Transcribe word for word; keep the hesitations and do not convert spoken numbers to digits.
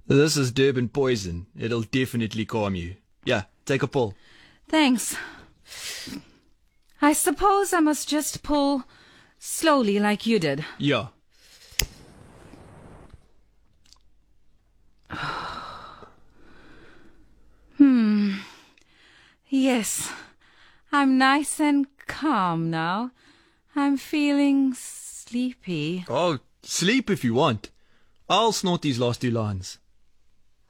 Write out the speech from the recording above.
This is Durban poison. It'll definitely calm you. Yeah, take a pull. Thanks. I suppose I must just pull slowly like you did. Yeah. Hmm. Yes. I'm nice and calm now. I'm feeling sleepy. Oh, sleep if you want. I'll snort these last two lines.